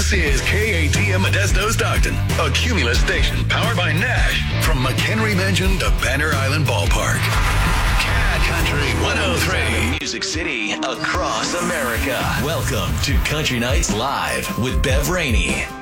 This is KATM Modesto Stockton, a Cumulus station powered by Nash from McHenry Mansion to Banner Island Ballpark. Cat Country 103. Music City across America. Welcome to Country Nights Live with Bev Rainey.